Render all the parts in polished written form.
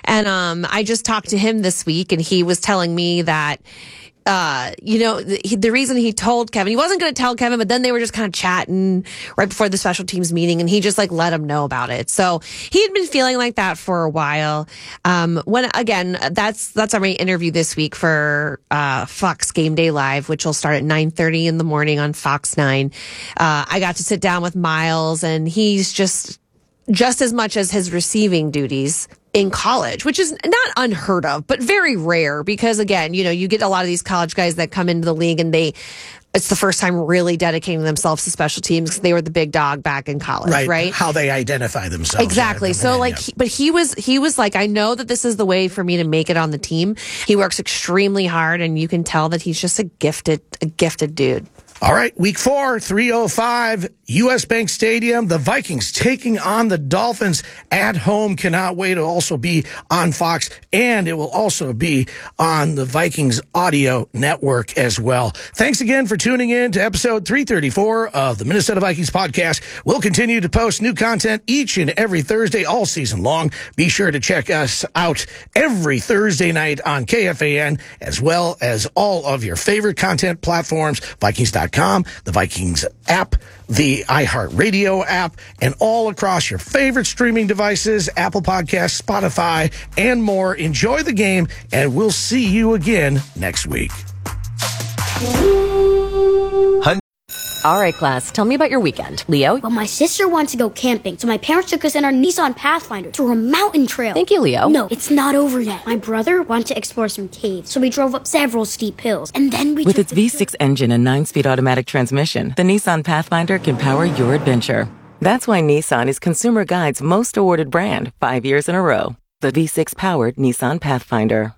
And I just talked to him this week, and he was telling me that the reason he told Kevin, he wasn't going to tell Kevin, but then they were just kind of chatting right before the special teams meeting, and he just let him know about it. So he had been feeling like that for a while. That's our main interview this week for Fox Game Day Live, which will start at 9:30 in the morning on Fox 9. I got to sit down with Miles, and he's just as much as his receiving duties in college, which is not unheard of, but very rare because, again, you get a lot of these college guys that come into the league and it's the first time really dedicating themselves to special teams because they were the big dog back in college, right? How they identify themselves. Exactly. So but he was like, I know that this is the way for me to make it on the team. He works extremely hard, and you can tell that he's just a gifted dude. All right, week 4, 3:05, U.S. Bank Stadium. The Vikings taking on the Dolphins at home. Cannot wait. It'll also be on Fox, and it will also be on the Vikings audio network as well. Thanks again for tuning in to episode 334 of the Minnesota Vikings podcast. We'll continue to post new content each and every Thursday all season long. Be sure to check us out every Thursday night on KFAN, as well as all of your favorite content platforms, Vikings.com, the Vikings app, the iHeartRadio app, and all across your favorite streaming devices, Apple Podcasts, Spotify, and more. Enjoy the game, and we'll see you again next week. All right, class, tell me about your weekend. Leo? Well, my sister wants to go camping, so my parents took us in our Nissan Pathfinder through a mountain trail. Thank you, Leo. No, it's not over yet. My brother wanted to explore some caves, so we drove up several steep hills, and then we With its V6 engine and 9-speed automatic transmission, the Nissan Pathfinder can power your adventure. That's why Nissan is Consumer Guide's most awarded brand 5 years in a row. The V6-powered Nissan Pathfinder.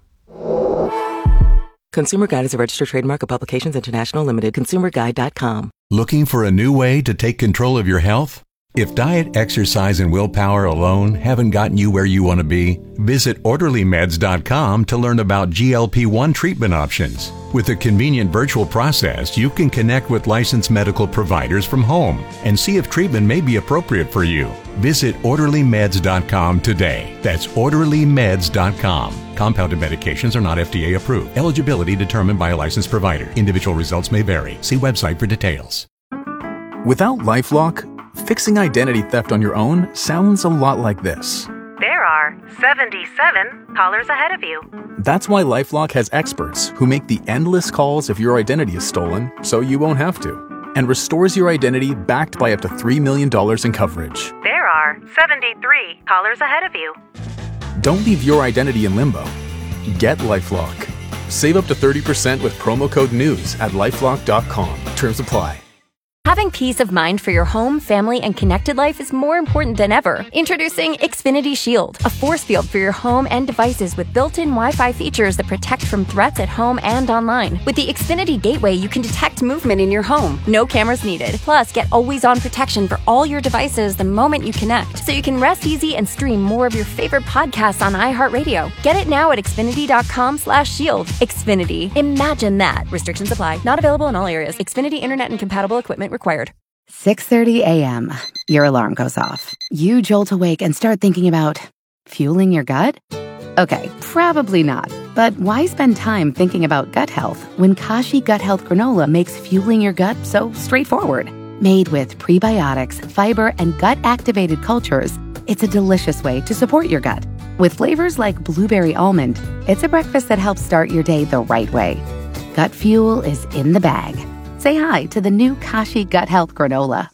Consumer Guide is a registered trademark of Publications International Limited. ConsumerGuide.com. Looking for a new way to take control of your health? If diet, exercise, and willpower alone haven't gotten you where you want to be, visit OrderlyMeds.com to learn about GLP-1 treatment options. With a convenient virtual process, you can connect with licensed medical providers from home and see if treatment may be appropriate for you. Visit OrderlyMeds.com today. That's OrderlyMeds.com. Compounded medications are not FDA approved. Eligibility determined by a licensed provider. Individual results may vary. See website for details. Without LifeLock, fixing identity theft on your own sounds a lot like this. There are 77 callers ahead of you. That's why LifeLock has experts who make the endless calls if your identity is stolen, so you won't have to, and restores your identity backed by up to $3 million in coverage. There are 73 callers ahead of you. Don't leave your identity in limbo. Get LifeLock. Save up to 30% with promo code NEWS at LifeLock.com. Terms apply. Having peace of mind for your home, family, and connected life is more important than ever. Introducing Xfinity Shield, a force field for your home and devices with built-in Wi-Fi features that protect from threats at home and online. With the Xfinity Gateway, you can detect movement in your home. No cameras needed. Plus, get always-on protection for all your devices the moment you connect, so you can rest easy and stream more of your favorite podcasts on iHeartRadio. Get it now at Xfinity.com/shield. Xfinity. Imagine that. Restrictions apply. Not available in all areas. Xfinity Internet and compatible equipment required. 6:30 a.m. Your alarm goes off. You jolt awake and start thinking about fueling your gut? Okay, probably not. But why spend time thinking about gut health when Kashi Gut Health Granola makes fueling your gut so straightforward? Made with prebiotics, fiber, and gut-activated cultures, it's a delicious way to support your gut. With flavors like blueberry almond, it's a breakfast that helps start your day the right way. Gut fuel is in the bag. Say hi to the new Kashi Gut Health Granola.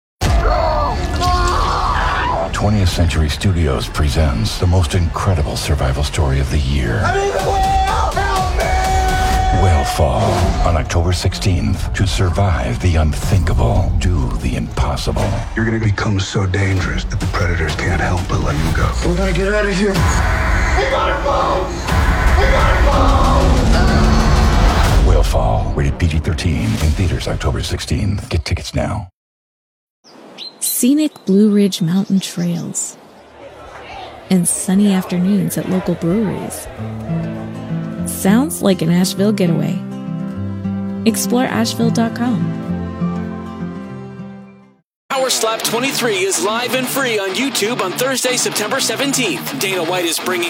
20th Century Studios presents the most incredible survival story of the year. I'm in the whale! Help me! Whalefall on October 16th. To survive the unthinkable, do the impossible. You're going to become so dangerous that the predators can't help but let you go. We gotta get out of here. We gotta go! We gotta go! Whalefall, rated PG-13, in theaters October 16th. Get tickets now. Scenic Blue Ridge Mountain trails and sunny afternoons at local breweries. Sounds like an Asheville getaway. Explore Asheville.com. Power Slap 23 is live and free on YouTube on Thursday, September 17th. Dana White is bringing